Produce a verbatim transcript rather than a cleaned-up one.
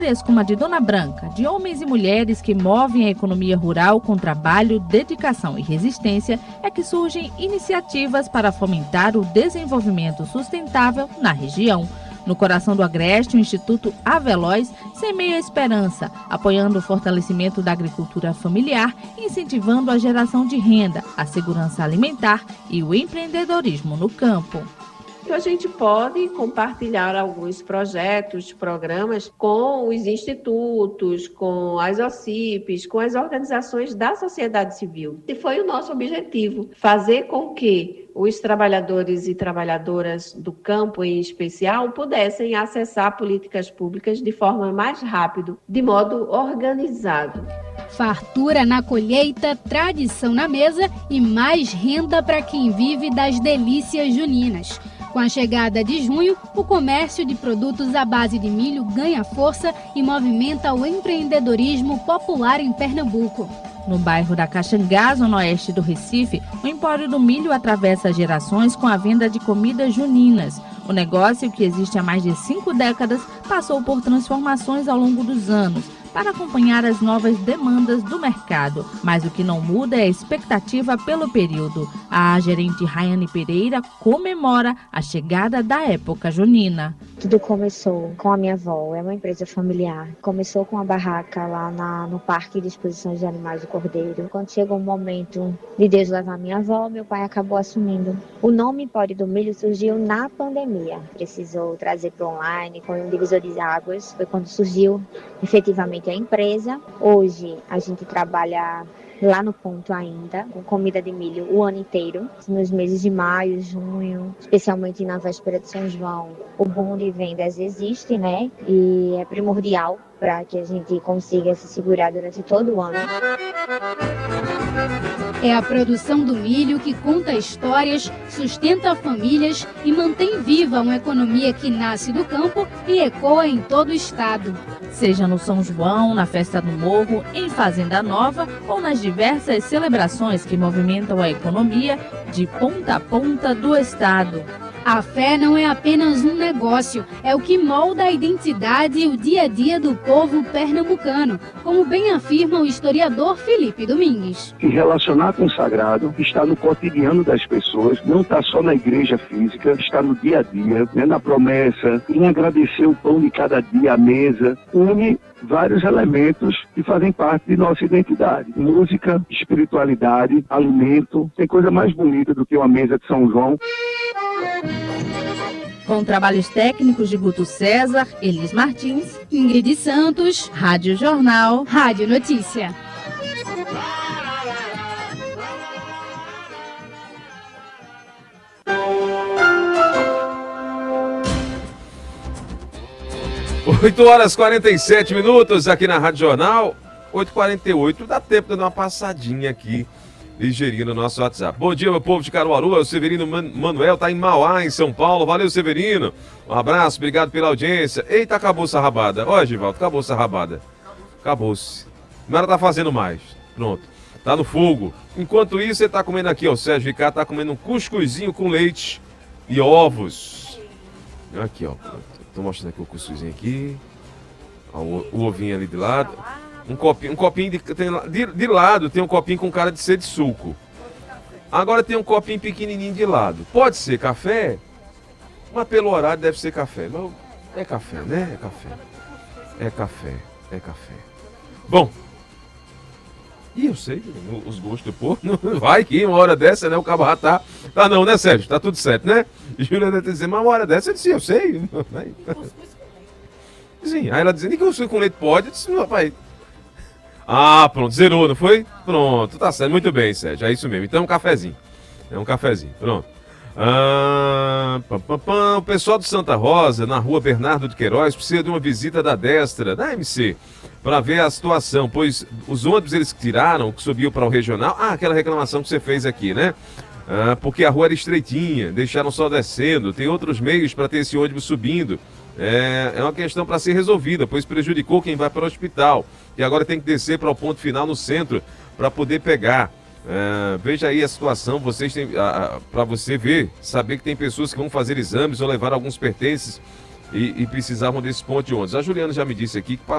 como a de Dona Branca, de homens e mulheres que movem a economia rural com trabalho, dedicação e resistência, é que surgem iniciativas para fomentar o desenvolvimento sustentável na região. No coração do Agreste, o Instituto Aveloz semeia a esperança, apoiando o fortalecimento da agricultura familiar, incentivando a geração de renda, a segurança alimentar e o empreendedorismo no campo. A gente pode compartilhar alguns projetos, programas com os institutos, com as O C I Ps, com as organizações da sociedade civil. E foi o nosso objetivo, fazer com que os trabalhadores e trabalhadoras do campo, em especial, pudessem acessar políticas públicas de forma mais rápida, de modo organizado. Fartura na colheita, tradição na mesa e mais renda para quem vive das delícias juninas. Com a chegada de junho, o comércio de produtos à base de milho ganha força e movimenta o empreendedorismo popular em Pernambuco. No bairro da Caxangá, zona oeste do Recife, o Empório do Milho atravessa gerações com a venda de comidas juninas. O negócio, que existe há mais de cinco décadas, passou por transformações ao longo dos anos, para acompanhar as novas demandas do mercado. Mas o que não muda é a expectativa pelo período. A gerente Rayane Pereira comemora a chegada da época junina. Tudo começou com a minha avó, é uma empresa familiar. Começou com a barraca lá na, no Parque de Exposições de Animais do Cordeiro. Quando chegou o momento de Deus levar minha avó, meu pai acabou assumindo. O nome Empório do Milho surgiu na pandemia. Precisou trazer para online, foi um divisor de águas. Foi quando surgiu efetivamente a empresa. Hoje a gente trabalha lá no ponto ainda, com comida de milho o ano inteiro, nos meses de maio, junho, especialmente na véspera de São João. O boom de vendas existe, né? E é primordial para que a gente consiga se segurar durante todo o ano. É a produção do milho que conta histórias, sustenta famílias e mantém viva uma economia que nasce do campo e ecoa em todo o estado. Seja no São João, na Festa do Morro, em Fazenda Nova ou nas diversas celebrações que movimentam a economia de ponta a ponta do estado. A fé não é apenas um negócio, é o que molda a identidade e o dia a dia do povo pernambucano, como bem afirma o historiador Felipe Domingues. Se relacionar com o sagrado está no cotidiano das pessoas, não está só na igreja física, está no dia a dia, né, na promessa, em agradecer o pão de cada dia, a mesa, une vários elementos que fazem parte de nossa identidade. Música, espiritualidade, alimento, tem coisa mais bonita do que uma mesa de São João. Com trabalhos técnicos de Guto César, Elis Martins, Ingrid Santos, Rádio Jornal, Rádio Notícia. oito horas e quarenta e sete minutos aqui na Rádio Jornal, oito e quarenta e oito, dá tempo de dar uma passadinha aqui, ligeirinho no nosso WhatsApp. Bom dia, meu povo de Caruaru, o Severino Man- Manuel tá em Mauá, em São Paulo. Valeu, Severino. Um abraço, obrigado pela audiência. Eita, acabou-se a rabada. Ó, Givaldo, acabou-se a rabada. Acabou-se. Não era tá fazendo mais. Pronto. Tá no fogo. Enquanto isso, você tá comendo aqui, ó. O Sérgio Ricardo tá comendo um cuscuzinho com leite e ovos. Aqui, ó. Tô mostrando aqui o cuscuzinho aqui. Ó, o, o ovinho ali de lado. Um copinho, um copinho de, tem, de, de lado tem um copinho com cara de ser de suco. Agora tem um copinho pequenininho de lado. Pode ser café, mas pelo horário deve ser café. Mas é café, né? É café. É café, é café. Bom. E eu sei os gostos do povo. Vai que uma hora dessa, né? O cabo já tá. Tá não, né, Sérgio? Tá tudo certo, né? Júlia deve dizer, mas uma hora dessa eu disse, eu sei. Sim, aí ela dizendo, e que eu sou com leite pode? Eu disse, rapaz. Ah, pronto, zerou, não foi? Pronto, tá certo, muito bem, Sérgio, é isso mesmo. Então é um cafezinho, é um cafezinho, pronto. Ah, pam, pam, pam. O pessoal do Santa Rosa, na rua Bernardo de Queiroz, precisa de uma visita da Destra, da M C, para ver a situação, pois os ônibus eles tiraram, que subiu para o regional, ah, aquela reclamação que você fez aqui, né? Ah, porque a rua era estreitinha, deixaram só descendo, tem outros meios para ter esse ônibus subindo. É, é uma questão para ser resolvida, pois prejudicou quem vai para o hospital. E agora tem que descer para o ponto final no centro para poder pegar. É, veja aí a situação, vocês têm, para você ver, saber que tem pessoas que vão fazer exames ou levar alguns pertences e, e precisavam desse ponto de ônibus. A Juliana já me disse aqui que